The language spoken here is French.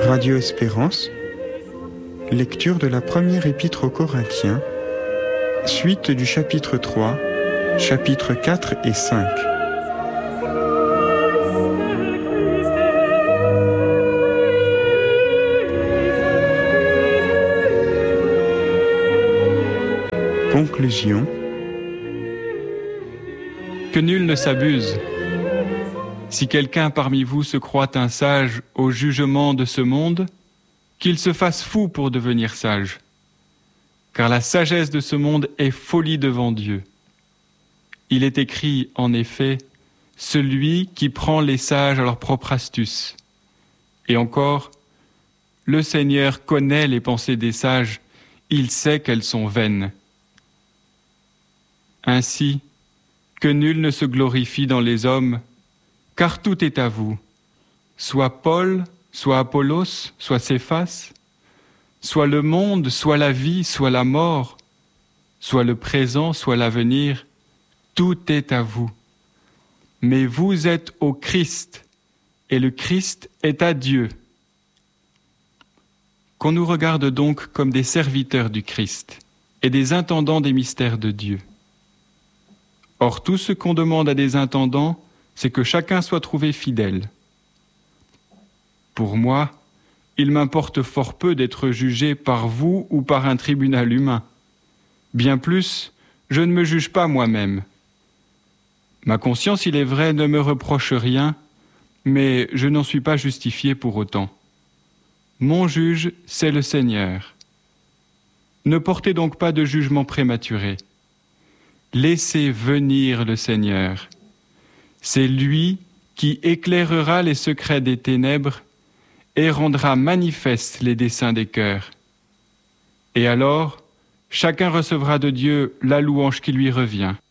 Radio Espérance, lecture de la première épître aux Corinthiens, suite du chapitre 3, chapitres 4 et 5. Conclusion. Que nul ne s'abuse. Si quelqu'un parmi vous se croit un sage au jugement de ce monde, qu'il se fasse fou pour devenir sage. Car la sagesse de ce monde est folie devant Dieu. Il est écrit, en effet, « Celui qui prend les sages à leur propre astuce ». Et encore, « Le Seigneur connaît les pensées des sages, il sait qu'elles sont vaines ». Ainsi, que nul ne se glorifie dans les hommes, car tout est à vous, soit Paul, soit Apollos, soit Céphas, soit le monde, soit la vie, soit la mort, soit le présent, soit l'avenir, tout est à vous. Mais vous êtes au Christ, et le Christ est à Dieu. Qu'on nous regarde donc comme des serviteurs du Christ et des intendants des mystères de Dieu. Or, tout ce qu'on demande à des intendants, c'est que chacun soit trouvé fidèle. Pour moi, il m'importe fort peu d'être jugé par vous ou par un tribunal humain. Bien plus, je ne me juge pas moi-même. Ma conscience, il est vrai, ne me reproche rien, mais je n'en suis pas justifié pour autant. Mon juge, c'est le Seigneur. Ne portez donc pas de jugement prématuré. Laissez venir le Seigneur. C'est lui qui éclairera les secrets des ténèbres et rendra manifestes les desseins des cœurs. Et alors, chacun recevra de Dieu la louange qui lui revient.